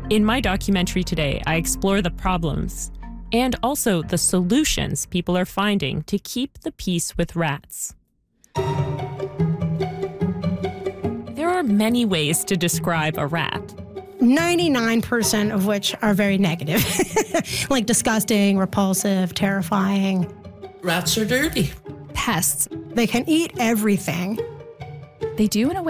In my documentary today, I explore the problems and also the solutions people are finding to keep the peace with rats. There are many ways to describe a rat. 99% of which are very negative, like disgusting, repulsive, terrifying. Rats are dirty. Pests. They can eat everything. They do in a way